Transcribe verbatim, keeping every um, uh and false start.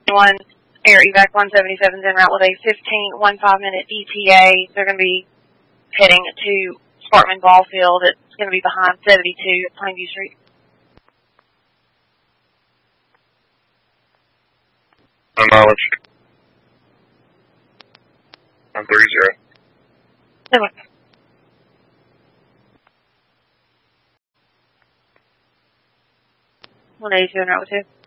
One Air Evac one seventy-seven is en route with a fifteen one five minute E T A. They're going to be heading to Sparkman Ball Field. It's going to be behind seventy-two at Plainview Street. On mileage. On three zero. Seven. one eighty-two en route with two.